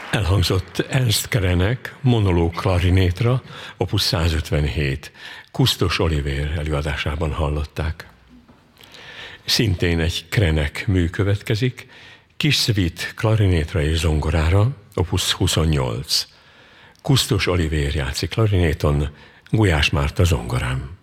Elhangzott Ernst Krenek monológ klarinétra, opus 157, Kusztos Olivér előadásában hallották. Szintén egy Krenek mű következik, kis szvit klarinétra és zongorára, opus 28. Kusztos Olivér játszik klarinéton, Gulyás Márta zongorán.